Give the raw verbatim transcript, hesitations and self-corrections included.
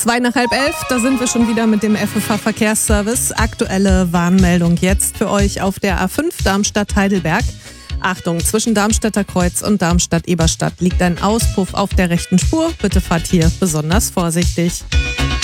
Zwei nach halb elf, da sind wir schon wieder mit dem F F H-Verkehrsservice. Aktuelle Warnmeldung jetzt für euch auf der A fünf Darmstadt-Heidelberg. Achtung, zwischen Darmstädter Kreuz und Darmstadt-Eberstadt liegt ein Auspuff auf der rechten Spur. Bitte fahrt hier besonders vorsichtig.